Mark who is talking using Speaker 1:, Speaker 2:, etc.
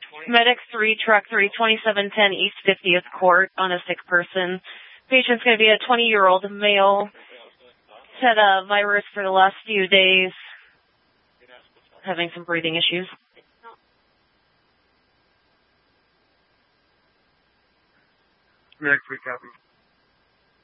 Speaker 1: Medic 3, Truck 3, 2710 East 50th Court on a sick person. Patient's going to be a 20-year-old male. He's had a virus for the last few days. Having some breathing issues.
Speaker 2: Medic 3, copy.